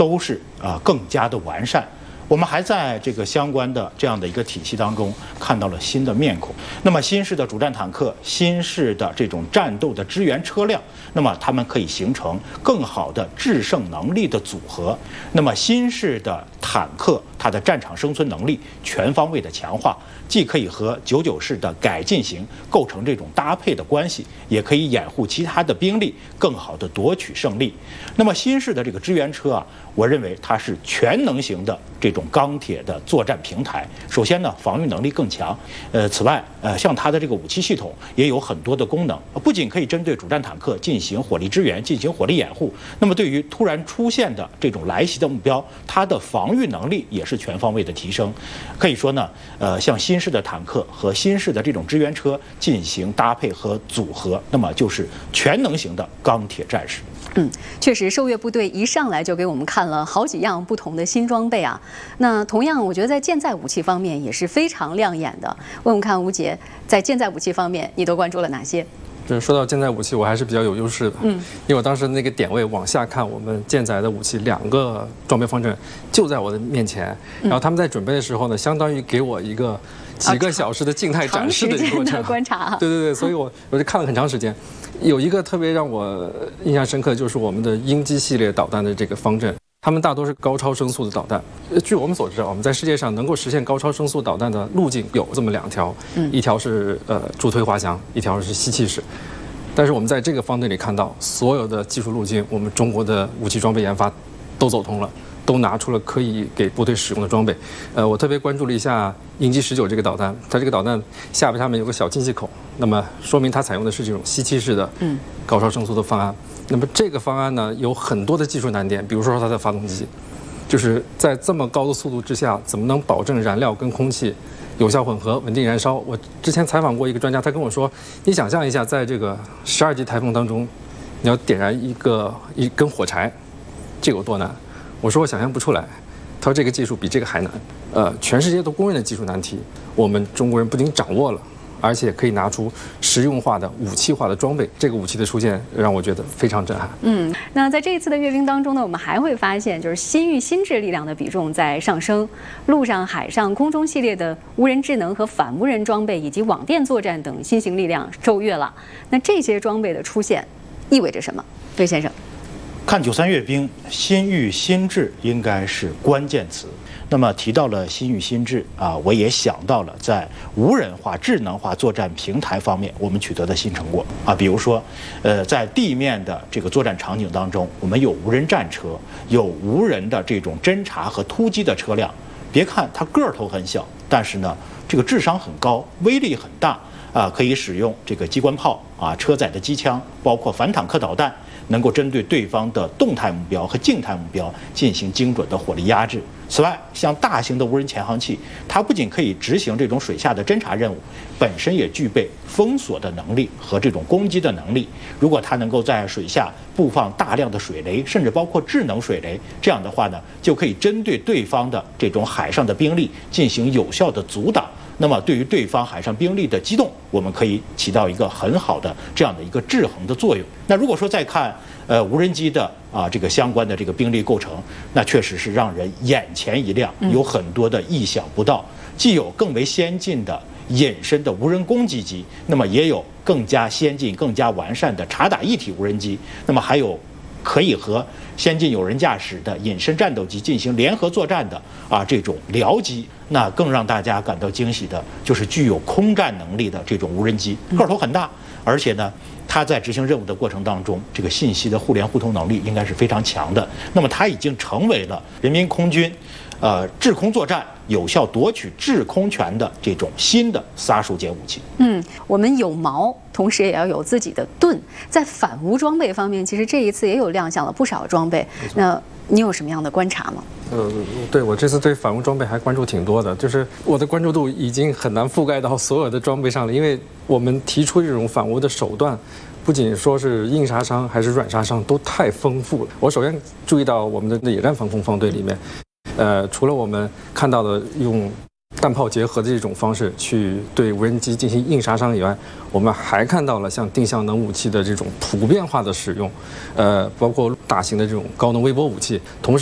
都是更加的完善。我们还在这个相关的这样的一个体系当中看到了新的面孔。那么新式的主战坦克、新式的这种战斗的支援车辆，那么它们可以形成更好的制胜能力的组合。那么新式的坦克，它的战场生存能力全方位的强化，既可以和99式的改进型构成这种搭配的关系，也可以掩护其他的兵力更好的夺取胜利。那么新式的这个支援车我认为它是全能型的这种钢铁的作战平台。首先呢，防御能力更强。此外，像它的这个武器系统也有很多的功能，不仅可以针对主战坦克进行火力支援、进行火力掩护，那么对于突然出现的这种来袭的目标，它的防御能力也是全方位的提升。可以说呢，像新式的坦克和新式的这种支援车进行搭配和组合，那么就是全能型的钢铁战士。 确实，受越部队一上来就给我们看了好几样不同的新装备啊。那同样，我觉得在舰载武器方面也是非常亮眼的。问问看，吴杰，在舰载武器方面，你都关注了哪些？ 就是说到舰载武器，我还是比较有优势的。因为我当时那个点位往下看，我们舰载的武器2个装备方阵就在我的面前，然后他们在准备的时候呢，相当于给我一个几个小时的静态展示的一个过程。 观察。 对，所以我就看了很长时间。有一个特别让我印象深刻，就是我们的鹰击系列导弹的这个方阵，它们大多是高超声速的导弹。据我们所知我们在世界上能够实现高超声速导弹的路径有这么2条，一条是助推滑翔，一条是吸气式。但是我们在这个方阵里看到，所有的技术路径，我们中国的武器装备研发都走通了。都拿出了可以给部队使用的装备。我特别关注了一下鹰击19这个导弹，它这个导弹下面有个小进气口，那么说明它采用的是这种吸气式的高超声速的方案。那么这个方案呢，有很多的技术难点，比如说它的发动机，就是在这么高的速度之下，怎么能保证燃料跟空气有效混合、稳定燃烧？我之前采访过一个专家，他跟我说，你想象一下，在这个12级台风当中，你要点燃一根火柴，这有多难？我说我想象不出来，他说这个技术比这个还难，全世界都公认的技术难题，我们中国人不仅掌握了，而且可以拿出实用化的武器化的装备。这个武器的出现让我觉得非常震撼。 那在这一次的阅兵当中呢，我们还会发现，就是新域新制力量的比重在上升，陆上、海上、空中系列的无人智能和反无人装备，以及网电作战等新型力量受阅了。那这些装备的出现意味着什么？魏先生。 看93阅兵，新域新制应该是关键词。那么提到了新域新制我也想到了在无人化、智能化作战平台方面我们取得的新成果比如说，在地面的这个作战场景当中，我们有无人战车，有无人的这种侦察和突击的车辆。别看它个头很小，但是呢，这个智商很高，威力很大可以使用这个机关炮车载的机枪，包括反坦克导弹。能够针对对方的动态目标和静态目标进行精准的火力压制。此外，像大型的无人潜航器，它不仅可以执行这种水下的侦察任务，本身也具备封锁的能力和这种攻击的能力。如果它能够在水下布放大量的水雷，甚至包括智能水雷，这样的话呢，就可以针对对方的这种海上的兵力进行有效的阻挡。那么对于对方海上兵力的机动，我们可以起到一个很好的这样的一个制衡的作用。那如果说再看无人机的这个相关的这个兵力构成，那确实是让人眼前一亮，有很多的意想不到，既有更为先进的隐身的无人攻击机，那么也有更加先进、更加完善的察打一体无人机，那么还有可以和先进有人驾驶的隐身战斗机进行联合作战的这种僚机。那更让大家感到惊喜的就是具有空战能力的这种无人机，个头很大，而且呢，它在执行任务的过程当中，这个信息的互联互通能力应该是非常强的。那么它已经成为了人民空军制空作战有效夺取制空权的这种新的杀手锏武器。 我们有矛，同时也要有自己的盾。在反无装备方面，其实这一次也有亮相了不少装备。那你有什么样的观察吗？ 对，我这次对反无装备还关注挺多的，就是我的关注度已经很难覆盖到所有的装备上了，因为我们提出这种反无的手段，不仅说是硬杀伤还是软杀伤都太丰富了。我首先注意到我们的野战防空方队里面，除了我们看到的用弹炮结合的这种方式去对无人机进行硬杀伤以外，我们还看到了像定向能武器的这种普遍化的使用，包括大型的这种高能微波武器，同时